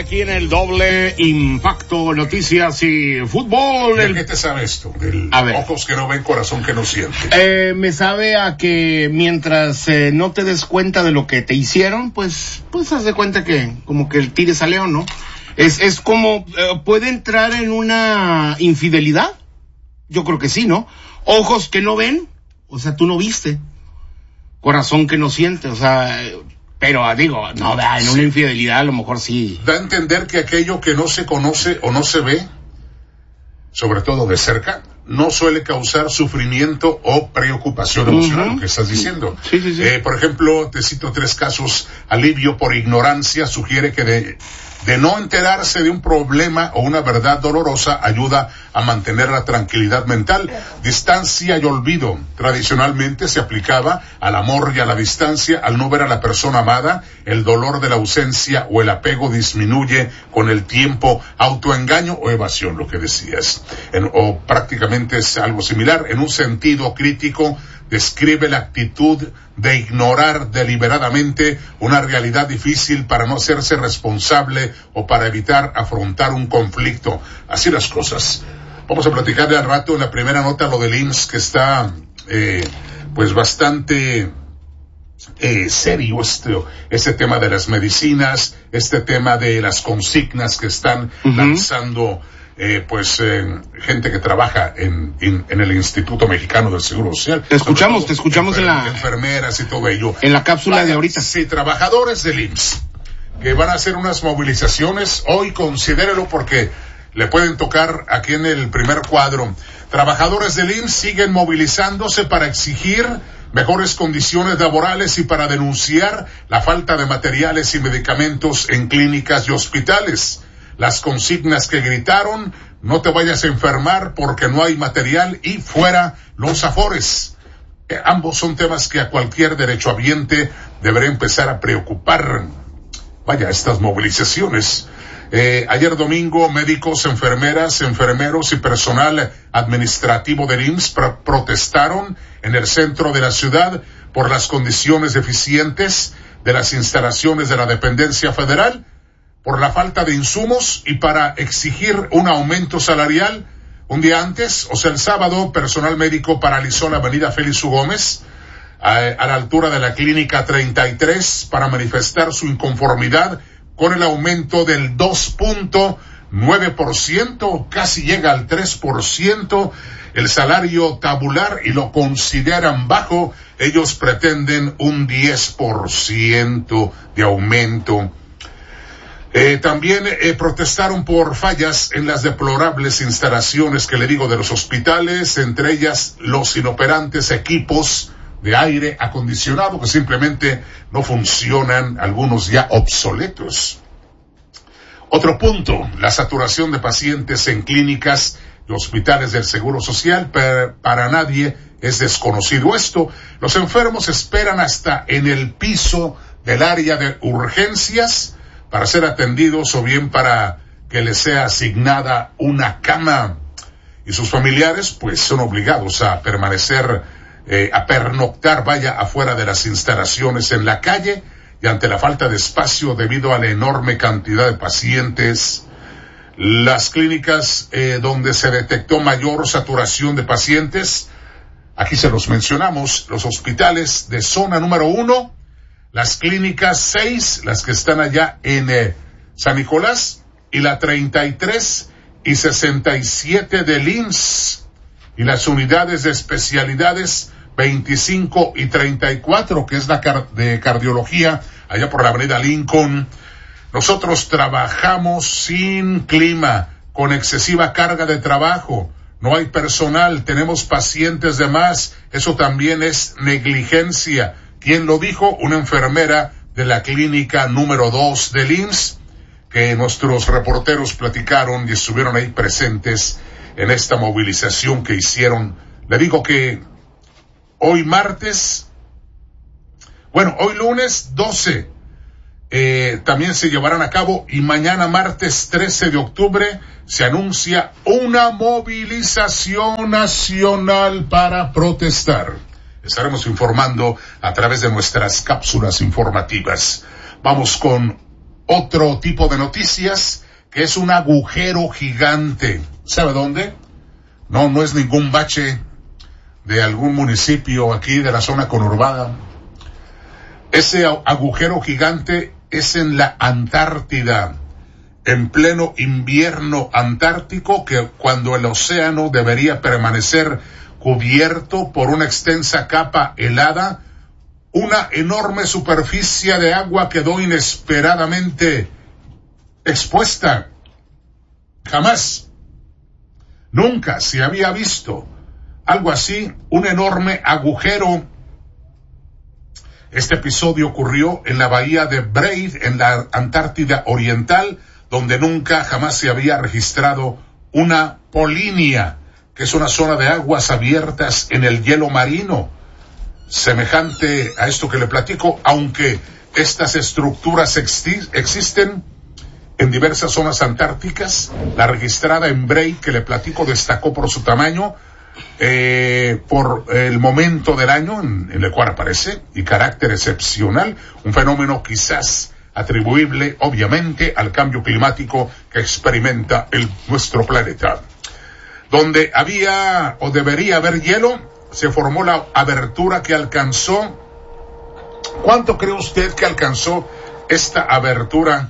aquí en el Doble Impacto, noticias y fútbol. ¿De qué te sabe esto? Del ojos que no ven, corazón que no siente. Me sabe a que mientras no te des cuenta de lo que te hicieron, pues haz de cuenta que como que el tires a león, ¿no? Es como, ¿puede entrar en una infidelidad? Yo creo que sí, ¿no? Ojos que no ven, o sea, tú no viste. Corazón que no siente, o sea... Pero digo, no, en una infidelidad a lo mejor sí. Da a entender que aquello que no se conoce o no se ve, sobre todo de cerca, no suele causar sufrimiento o preocupación emocional, lo que estás diciendo. Sí. Por ejemplo, te cito 3 casos. Alivio por ignorancia sugiere que de no enterarse de un problema o una verdad dolorosa ayuda a mantener la tranquilidad mental. Distancia y olvido. Tradicionalmente se aplicaba al amor y a la distancia. Al no ver a la persona amada, el dolor de la ausencia o el apego disminuye con el tiempo. Autoengaño o evasión, lo que decías. O prácticamente es algo similar. En un sentido crítico, describe la actitud de ignorar deliberadamente una realidad difícil para no hacerse responsable o para evitar afrontar un conflicto. Así las cosas. Vamos a platicarle al rato en la primera nota lo del IMSS, que está pues bastante serio este tema de las medicinas, este tema de las consignas que están lanzando gente que trabaja en el Instituto Mexicano del Seguro Social. Te escuchamos en la... Enfermeras y todo ello. En la cápsula de ahorita. Sí, trabajadores del IMSS, que van a hacer unas movilizaciones. Hoy considérelo porque le pueden tocar aquí en el primer cuadro. Trabajadores del IMSS siguen movilizándose para exigir mejores condiciones laborales y para denunciar la falta de materiales y medicamentos en clínicas y hospitales. Las consignas que gritaron: no te vayas a enfermar porque no hay material y fuera los afores. Ambos son temas que a cualquier derechohabiente debería empezar a preocupar. Vaya, estas movilizaciones. Ayer domingo, médicos, enfermeras, enfermeros y personal administrativo del IMSS protestaron en el centro de la ciudad por las condiciones deficientes de las instalaciones de la dependencia federal, por la falta de insumos y para exigir un aumento salarial. Un día antes, o sea, el sábado, personal médico paralizó la avenida Félix U. Gómez a la altura de la clínica 33 para manifestar su inconformidad con el aumento del 2.9%, casi llega al 3%, el salario tabular, y lo consideran bajo. Ellos pretenden un 10% de aumento. También protestaron por fallas en las deplorables instalaciones que le digo de los hospitales, entre ellas los inoperantes equipos de aire acondicionado que simplemente no funcionan, algunos ya obsoletos. Otro punto, la saturación de pacientes en clínicas y hospitales del Seguro Social. Para nadie es desconocido esto. Los enfermos esperan hasta en el piso del área de urgencias para ser atendidos o bien para que les sea asignada una cama, y sus familiares pues son obligados a permanecer, a pernoctar, afuera de las instalaciones en la calle, y ante la falta de espacio debido a la enorme cantidad de pacientes. Las clínicas donde se detectó mayor saturación de pacientes, aquí se los mencionamos: los hospitales de zona número 1, las clínicas 6, las que están allá en San Nicolás, y la 33 y 67 del IMSS, y las unidades de especialidades 25 y 34, que es la de cardiología, allá por la avenida Lincoln. Nosotros trabajamos sin clima, con excesiva carga de trabajo, no hay personal, tenemos pacientes de más, eso también es negligencia. ¿Quién lo dijo? Una enfermera de la clínica número 2 del IMSS, que nuestros reporteros platicaron y estuvieron ahí presentes en esta movilización que hicieron. Le digo que hoy lunes 12, también se llevarán a cabo, y mañana martes 13 de octubre se anuncia una movilización nacional para protestar. Estaremos informando a través de nuestras cápsulas informativas. Vamos con otro tipo de noticias, que es un agujero gigante. ¿Sabe dónde? No es ningún bache de algún municipio aquí de la zona conurbada. Ese agujero gigante es en la Antártida, en pleno invierno antártico, que cuando el océano debería permanecer cubierto por una extensa capa helada, una enorme superficie de agua quedó inesperadamente expuesta. Jamás, nunca se había visto algo así, un enorme agujero. Este episodio ocurrió en la bahía de Braid, en la Antártida Oriental, donde nunca jamás se había registrado una polinia, que es una zona de aguas abiertas en el hielo marino, semejante a esto que le platico, aunque estas estructuras existen en diversas zonas antárticas. La registrada en Braid, que le platico, destacó por su tamaño, por el momento del año en el cual aparece, y carácter excepcional, un fenómeno quizás atribuible obviamente al cambio climático que experimenta nuestro planeta. Donde había o debería haber hielo, se formó la abertura que alcanzó. ¿Cuánto cree usted que alcanzó esta abertura?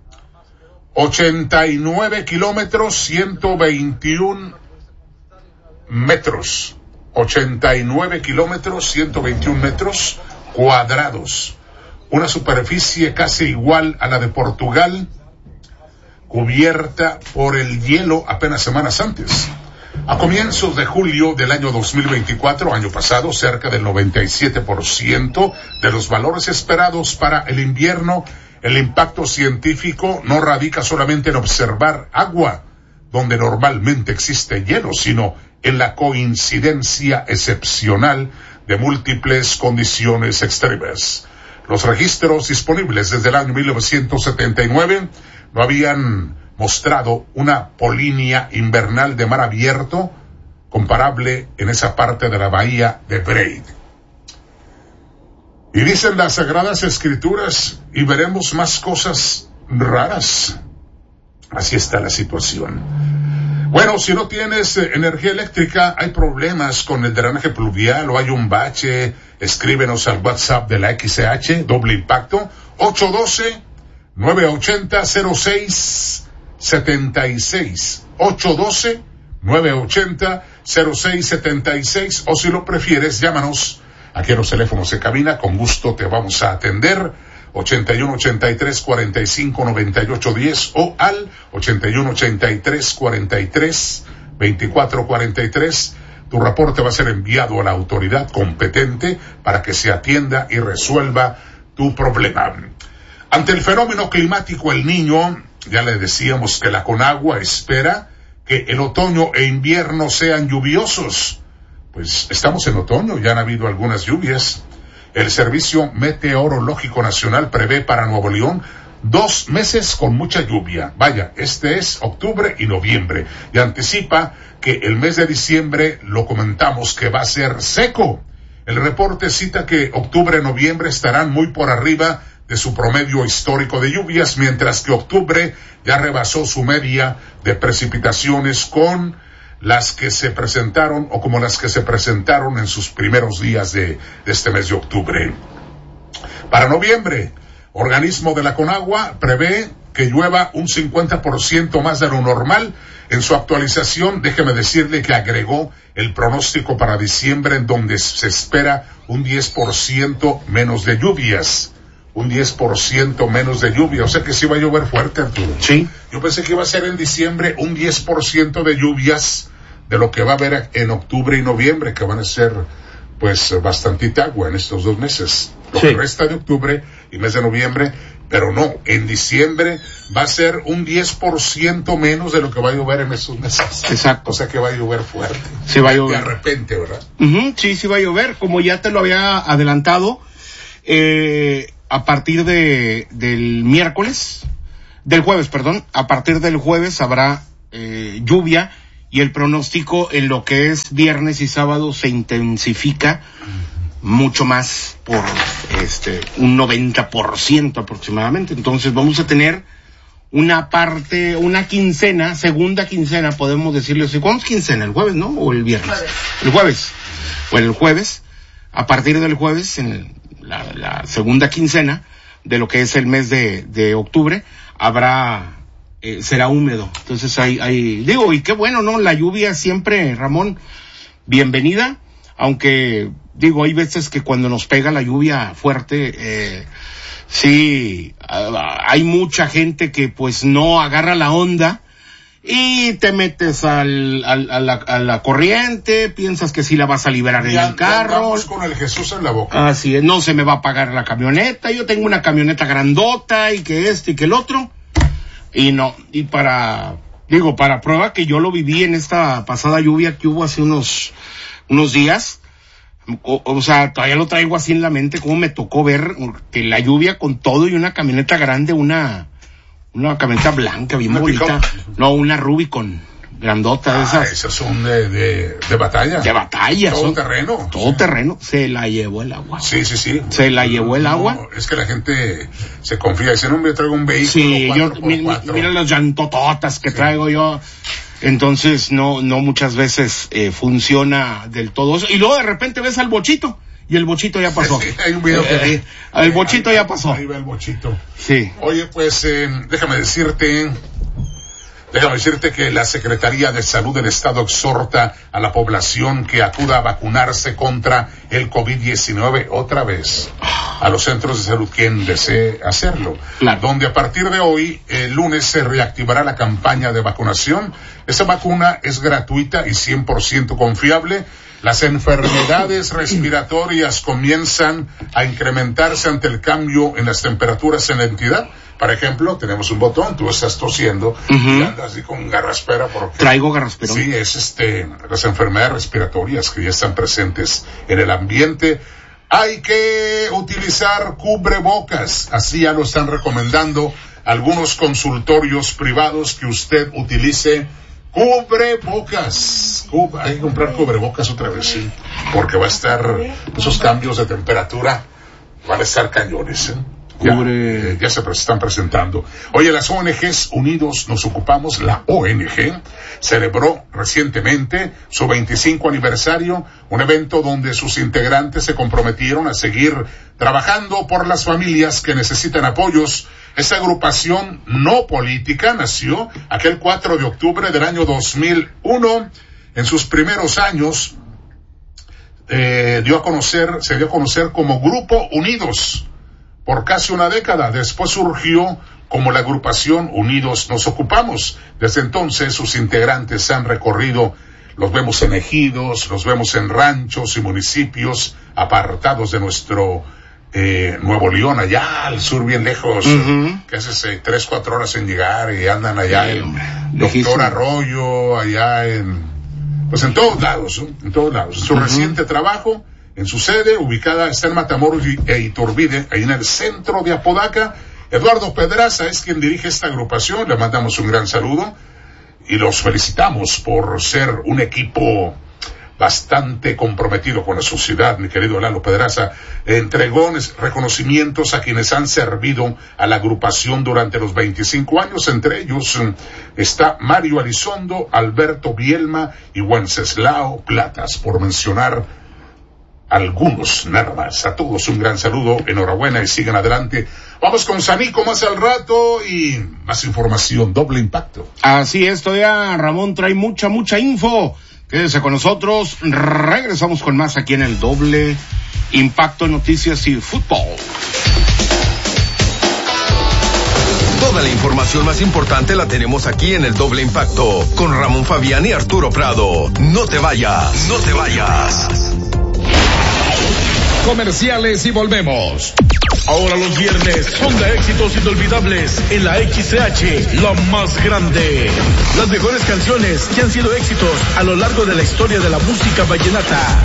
89 kilómetros, 121 metros. 89 kilómetros, 121 metros cuadrados. Una superficie casi igual a la de Portugal, cubierta por el hielo apenas semanas antes. A comienzos de julio del año 2024, año pasado, cerca del 97% de los valores esperados para el invierno. El impacto científico no radica solamente en observar agua donde normalmente existe hielo, sino en la coincidencia excepcional de múltiples condiciones extremas. Los registros disponibles desde el año 1979 no habían mostrado una polinia invernal de mar abierto comparable en esa parte de la bahía de Braid. Y dicen las Sagradas Escrituras, y veremos más cosas raras. Así está la situación. Bueno, si no tienes energía eléctrica, hay problemas con el drenaje pluvial o hay un bache, escríbenos al WhatsApp de la XCH, doble impacto, 812-980-0676, 812-980-0676, o si lo prefieres, llámanos aquí a los teléfonos de cabina, con gusto te vamos a atender, 81-83-45-98-10 o al 81-83-43-24-43. Tu reporte va a ser enviado a la autoridad competente para que se atienda y resuelva tu problema. Ante el fenómeno climático El Niño, ya le decíamos que la Conagua espera que el otoño e invierno sean lluviosos. Pues estamos en otoño, ya han habido algunas lluvias. El Servicio Meteorológico Nacional prevé para Nuevo León 2 meses con mucha lluvia. Vaya, este es octubre y noviembre. Y anticipa que el mes de diciembre, lo comentamos, que va a ser seco. El reporte cita que octubre y noviembre estarán muy por arriba de su promedio histórico de lluvias, mientras que octubre ya rebasó su media de precipitaciones con las que se presentaron o como las que se presentaron en sus primeros días de este mes de octubre. Para noviembre, organismo de la Conagua prevé que llueva un 50% más de lo normal. En su actualización, déjeme decirle que agregó el pronóstico para diciembre, en donde se espera un 10% menos de lluvias. Un 10% menos de lluvia, o sea que sí va a llover fuerte, Arturo. Sí. Yo pensé que iba a ser en diciembre un 10% de lluvias de lo que va a haber en octubre y noviembre, que van a ser pues bastantita agua en estos 2 meses. Lo que resta de octubre y mes de noviembre, pero no, en diciembre va a ser un 10% menos de lo que va a llover en estos meses. Exacto. O sea que va a llover fuerte. Sí va a llover. De repente, ¿verdad? Sí va a llover, como ya te lo había adelantado, a partir del jueves, a partir del jueves habrá lluvia, y el pronóstico en lo que es viernes y sábado se intensifica mucho más por un 90% aproximadamente. Entonces vamos a tener una quincena, segunda quincena, podemos decirle así. ¿Cuándo es quincena? ¿El jueves, no? ¿O el viernes? El jueves. Bueno, el jueves, a partir del jueves, en la segunda quincena de lo que es el mes de octubre, será húmedo. Entonces y qué bueno, ¿no? La lluvia siempre, Ramón, bienvenida, aunque, hay veces que cuando nos pega la lluvia fuerte, sí, hay mucha gente que pues no agarra la onda y te metes a la corriente, piensas que sí la vas a liberar en el carro. Vamos con el Jesús en la boca. Así es, no se me va a pagar la camioneta, yo tengo una camioneta grandota y que y que el otro. Y no, para prueba que yo lo viví en esta pasada lluvia que hubo hace unos días, o sea, todavía lo traigo así en la mente, como me tocó ver que la lluvia con todo y una camioneta grande, una camioneta blanca, bien bonita, no, una Rubicon, grandota de esas. Esas son de batalla. De batalla. Todo terreno. Se la llevó el agua. Sí. Se la llevó el agua. No, es que la gente se confía, dice, no, yo traigo un vehículo. Sí, mira las llantototas que traigo yo. Entonces, no muchas veces funciona del todo eso. Y luego de repente ves al bochito, y el bochito ya pasó. Sí, hay un video que vi. El bochito ya pasó. Ahí va el bochito. Sí. Oye, pues, déjame decirte que la Secretaría de Salud del Estado exhorta a la población que acuda a vacunarse contra el COVID-19 otra vez a los centros de salud quien desee hacerlo. Claro. Donde a partir de hoy, el lunes, se reactivará la campaña de vacunación. Esta vacuna es gratuita y 100% confiable. Las enfermedades respiratorias comienzan a incrementarse ante el cambio en las temperaturas en la entidad. Por ejemplo, tenemos un botón, tú estás tosiendo y andas así con garraspera porque... Traigo garraspera. Sí, es las enfermedades respiratorias que ya están presentes en el ambiente. Hay que utilizar cubrebocas, así ya lo están recomendando algunos consultorios privados, que usted utilice cubrebocas. Hay que comprar cubrebocas otra vez, sí, porque va a estar, esos cambios de temperatura van a estar cañones, Ya se están presentando. Oye, las ONGs Unidos Nos Ocupamos, la ONG, celebró recientemente su 25 aniversario, un evento donde sus integrantes se comprometieron a seguir trabajando por las familias que necesitan apoyos. Esta agrupación no política nació aquel 4 de octubre del año 2001. En sus primeros años se dio a conocer como Grupo Unidos por casi una década. Después surgió como la agrupación Unidos Nos Ocupamos. Desde entonces sus integrantes han recorrido, los vemos en ejidos, los vemos en ranchos y municipios apartados de nuestro Nuevo León, allá al sur bien lejos, que haces 3-4 horas en llegar y andan allá en Doctor Arroyo, allá en todos lados, en todos lados. Su reciente trabajo, en su sede, ubicada, está en Matamoros e Iturbide, ahí en el centro de Apodaca. Eduardo Pedraza es quien dirige esta agrupación, le mandamos un gran saludo y los felicitamos por ser un equipo bastante comprometido con la sociedad. Mi querido Lalo Pedraza entregó reconocimientos a quienes han servido a la agrupación durante los 25 años, entre ellos está Mario Elizondo, Alberto Bielma y Wenceslao Platas, por mencionar algunos nada más. A todos un gran saludo, enhorabuena y sigan adelante. Vamos con Sanico más al rato y más información, Doble Impacto. Así es, todavía Ramón trae mucha info. Quédese con nosotros, regresamos con más aquí en el Doble Impacto, Noticias y Fútbol. Toda la información más importante la tenemos aquí en el Doble Impacto, con Ramón Fabián y Arturo Prado. No te vayas. Comerciales y volvemos. Ahora los viernes son de éxitos inolvidables en la XCH, la más grande. Las mejores canciones que han sido éxitos a lo largo de la historia de la música vallenata.